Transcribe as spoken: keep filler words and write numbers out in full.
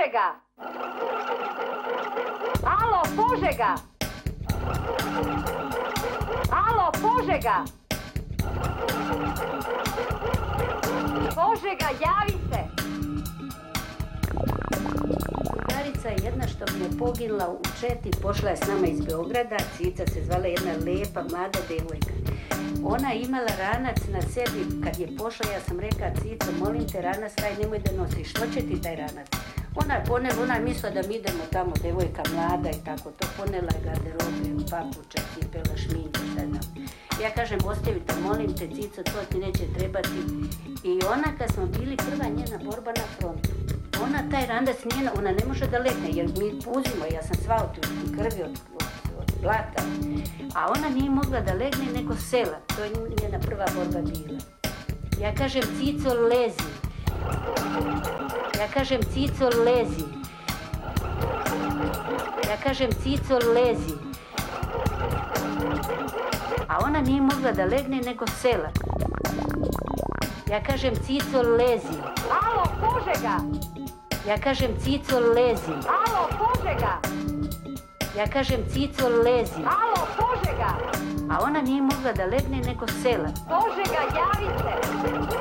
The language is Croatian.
Požega! Alo, Požega! Alo, Požega! Požega, javi se! Drugarica je jedna što mi je poginula u Četi, pošla je s nama iz Beograda, Cica se zvala, jedna lepa, mlada devojka. Ona je imala ranac na sebi, kad je pošla, ja sam rekla, Cico, molim te, ranac taj nemoj da nosiš, što će ti taj ranac? Ona je ponela, ona je mislila da mi idemo tamo, devojka mlada i tako to, ponela je garderobe, papuča, cipela, šminke, šta znam. Ja kažem, ostavi to, molim te, Cico, to ti neće trebati. I ona, kad smo bili prva njena borba na frontu, ona taj ranac nije, ona ne može da legne, jer mi puzimo, ja sam sva od krvi, od, od, od blata. A ona nije mogla da legne, nego sela, to je njena prva borba bila. Ja kažem, Cico, lezi. Ja kažem, Cico, lezi. Ja kažem, Cico, lezi. A ona nije mogla da legne, nego sela. Ja kažem, Cico, lezi. Alo, Požega! Ja kažem, Cico, lezi. Alo, Požega! Ja kažem, Cico, lezi. Alo, Požega! A ona nije mogla da legne, nego sela. Požega, javi se!